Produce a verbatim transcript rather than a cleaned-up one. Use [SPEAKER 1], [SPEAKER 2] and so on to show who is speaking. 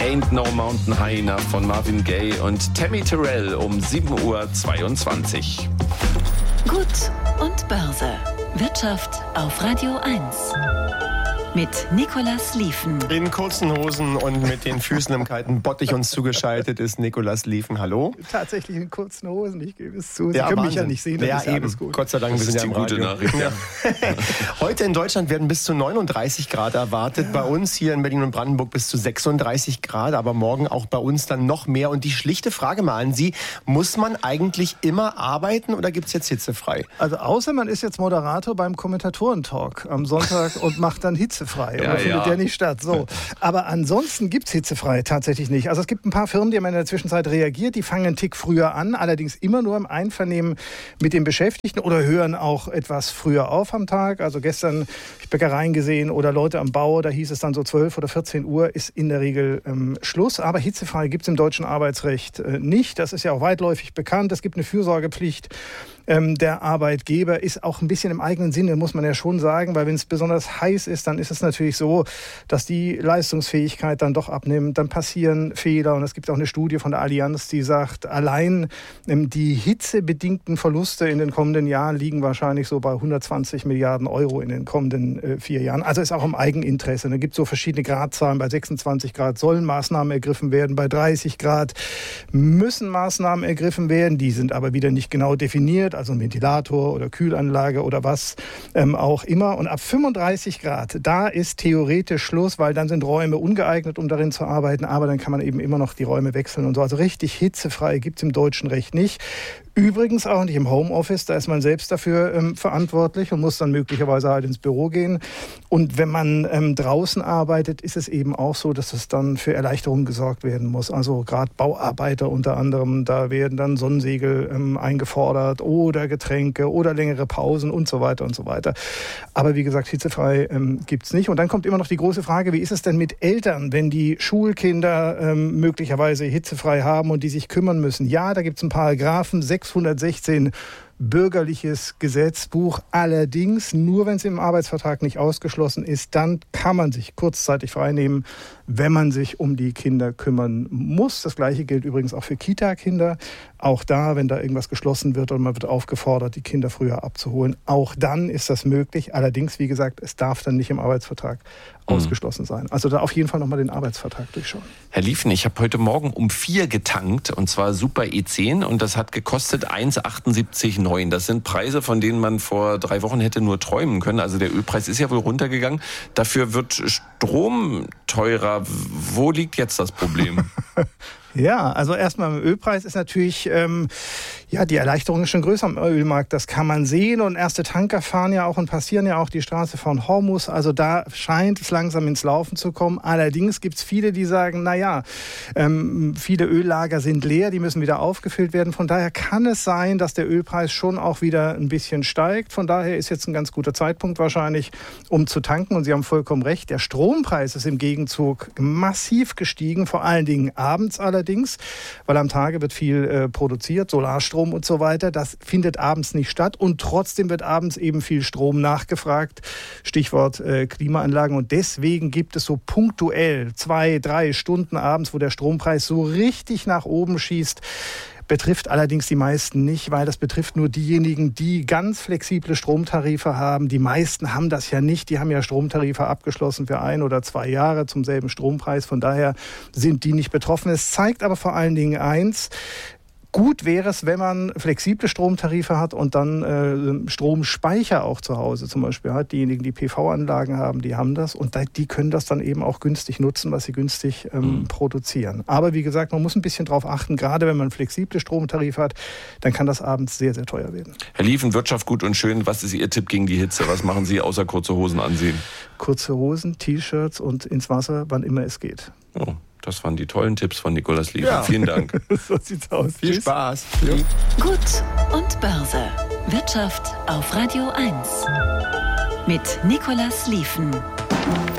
[SPEAKER 1] Ain't No Mountain High Enough von Marvin Gaye und Tammy Terrell um sieben Uhr zweiundzwanzig.
[SPEAKER 2] Gut und Börse. Wirtschaft auf Radio eins. Mit Nicolas Lieven.
[SPEAKER 3] In kurzen Hosen und mit den Füßen im kalten Bottich uns zugeschaltet ist Nicolas Lieven. Hallo.
[SPEAKER 4] Tatsächlich in kurzen Hosen, ich gebe es zu. Sie
[SPEAKER 3] ja,
[SPEAKER 4] können
[SPEAKER 3] Wahnsinn.
[SPEAKER 4] mich ja nicht sehen, das
[SPEAKER 3] ja,
[SPEAKER 4] ist ja
[SPEAKER 3] eben.
[SPEAKER 4] alles gut.
[SPEAKER 3] Gott sei Dank,
[SPEAKER 1] das
[SPEAKER 3] wir sind
[SPEAKER 1] ist
[SPEAKER 3] ja
[SPEAKER 1] die
[SPEAKER 3] im
[SPEAKER 1] gute
[SPEAKER 3] Radio.
[SPEAKER 1] Nachricht. Ja.
[SPEAKER 3] Heute in Deutschland werden bis zu neununddreißig Grad erwartet. Ja. Bei uns hier in Berlin und Brandenburg bis zu sechsunddreißig Grad. Aber morgen auch bei uns dann noch mehr. Und die schlichte Frage mal an Sie, muss man eigentlich immer arbeiten oder gibt es jetzt hitzefrei?
[SPEAKER 4] Also außer man ist jetzt Moderator beim Kommentatorentalk am Sonntag und macht dann hitzefrei.
[SPEAKER 1] Ja,
[SPEAKER 4] oder findet
[SPEAKER 1] ja.
[SPEAKER 4] der nicht statt. So. Aber ansonsten gibt es hitzefrei tatsächlich nicht. Also es gibt ein paar Firmen, die haben in der Zwischenzeit reagiert. Die fangen einen Tick früher an, allerdings immer nur im Einvernehmen mit den Beschäftigten oder hören auch etwas früher auf am Tag. Also gestern habe ich Bäckereien gesehen oder Leute am Bau, da hieß es dann so zwölf oder vierzehn Uhr ist in der Regel ähm, Schluss. Aber hitzefrei gibt es im deutschen Arbeitsrecht äh, nicht. Das ist ja auch weitläufig bekannt. Es gibt eine Fürsorgepflicht. Ähm, der Arbeitgeber ist auch ein bisschen im eigenen Sinne, muss man ja schon sagen, weil wenn es besonders heiß ist, dann ist es natürlich so, dass die Leistungsfähigkeit dann doch abnimmt, dann passieren Fehler und es gibt auch eine Studie von der Allianz, die sagt, allein ähm, die hitzebedingten Verluste in den kommenden Jahren liegen wahrscheinlich so bei hundertzwanzig Milliarden Euro in den kommenden äh, vier Jahren. Also ist auch im Eigeninteresse. Da gibt es so verschiedene Gradzahlen, bei sechsundzwanzig Grad sollen Maßnahmen ergriffen werden, bei dreißig Grad müssen Maßnahmen ergriffen werden, die sind aber wieder nicht genau definiert, also ein Ventilator oder Kühlanlage oder was ähm, auch immer. Und ab fünfunddreißig Grad, da ist theoretisch Schluss, weil dann sind Räume ungeeignet, um darin zu arbeiten, aber dann kann man eben immer noch die Räume wechseln und so. Also richtig hitzefrei gibt es im deutschen Recht nicht. Übrigens auch nicht im Homeoffice, da ist man selbst dafür ähm, verantwortlich und muss dann möglicherweise halt ins Büro gehen. Und wenn man ähm, draußen arbeitet, ist es eben auch so, dass es dann für Erleichterungen gesorgt werden muss. Also gerade Bauarbeiter unter anderem, da werden dann Sonnensegel ähm, eingefordert oder Getränke oder längere Pausen und so weiter und so weiter. Aber wie gesagt, hitzefrei ähm, gibt es nicht. Und dann kommt immer noch die große Frage, wie ist es denn mit Eltern, wenn die Schulkinder ähm, möglicherweise hitzefrei haben und die sich kümmern müssen? Ja, da gibt es einen Paragraphen, sechshundertsechzehn bürgerliches Gesetzbuch. Allerdings, nur wenn es im Arbeitsvertrag nicht ausgeschlossen ist, dann kann man sich kurzzeitig freinehmen, wenn man sich um die Kinder kümmern muss. Das Gleiche gilt übrigens auch für Kita-Kinder. Auch da, wenn da irgendwas geschlossen wird und man wird aufgefordert, die Kinder früher abzuholen, auch dann ist das möglich. Allerdings, wie gesagt, es darf dann nicht im Arbeitsvertrag mhm. ausgeschlossen sein. Also da auf jeden Fall nochmal den Arbeitsvertrag durchschauen.
[SPEAKER 1] Herr Lieven, ich habe heute Morgen um vier getankt und zwar Super E zehn und das hat gekostet eins Komma achtundsiebzig neun. Das sind Preise, von denen man vor drei Wochen hätte nur träumen können. Also der Ölpreis ist ja wohl runtergegangen. Dafür wird Strom teurer. Wo liegt jetzt das Problem?
[SPEAKER 4] Ja, also erstmal im Ölpreis ist natürlich, ähm, ja, die Erleichterung ist schon größer am Ölmarkt. Das kann man sehen und erste Tanker fahren ja auch und passieren ja auch die Straße von Hormuz. Also da scheint es langsam ins Laufen zu kommen. Allerdings gibt es viele, die sagen, naja, ähm, viele Öllager sind leer, die müssen wieder aufgefüllt werden. Von daher kann es sein, dass der Ölpreis schon auch wieder ein bisschen steigt. Von daher ist jetzt ein ganz guter Zeitpunkt wahrscheinlich, um zu tanken. Und Sie haben vollkommen recht, der Strompreis ist im Gegenzug massiv gestiegen, vor allen Dingen abends allerdings. Allerdings, weil am Tage wird viel äh, produziert, Solarstrom und so weiter. Das findet abends nicht statt und trotzdem wird abends eben viel Strom nachgefragt. Stichwort äh, Klimaanlagen. Und deswegen gibt es so punktuell zwei, drei Stunden abends, wo der Strompreis so richtig nach oben schießt. Betrifft allerdings die meisten nicht, weil das betrifft nur diejenigen, die ganz flexible Stromtarife haben. Die meisten haben das ja nicht. Die haben ja Stromtarife abgeschlossen für ein oder zwei Jahre zum selben Strompreis. Von daher sind die nicht betroffen. Es zeigt aber vor allen Dingen eins: Gut wäre es, wenn man flexible Stromtarife hat und dann äh, Stromspeicher auch zu Hause zum Beispiel hat. Diejenigen, die P V-Anlagen haben, die haben das und die können das dann eben auch günstig nutzen, was sie günstig ähm, mhm. produzieren. Aber wie gesagt, man muss ein bisschen drauf achten, gerade wenn man flexible Stromtarife hat, dann kann das abends sehr, sehr teuer werden.
[SPEAKER 1] Herr Lieven, Wirtschaft gut und schön. Was ist Ihr Tipp gegen die Hitze? Was machen Sie außer kurze Hosen ansehen?
[SPEAKER 4] Kurze Hosen, T-Shirts und ins Wasser, wann immer es geht.
[SPEAKER 1] Oh. Das waren die tollen Tipps von Nicolas Lieven.
[SPEAKER 3] Ja.
[SPEAKER 1] Vielen Dank.
[SPEAKER 4] So sieht's aus.
[SPEAKER 3] Viel
[SPEAKER 4] Tschüss.
[SPEAKER 3] Spaß.
[SPEAKER 4] Ja.
[SPEAKER 2] Gut und Börse. Wirtschaft auf Radio eins. Mit Nicolas Lieven.